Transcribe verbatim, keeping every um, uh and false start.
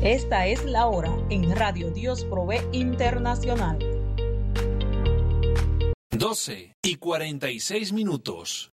Esta es la hora en Radio Dios Provee Internacional. doce y cuarenta y seis minutos.